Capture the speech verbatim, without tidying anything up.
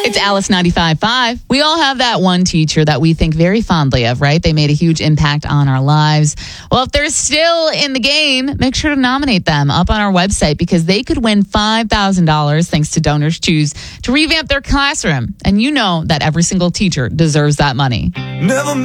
It's Alice ninety-five point five. We all have that one teacher that we think very fondly of, right? They made a huge impact on our lives. Well, if they're still in the game, make sure to nominate them up on our website because they could win five thousand dollars thanks to Donors Choose to revamp their classroom. And you know that every single teacher deserves that money. Never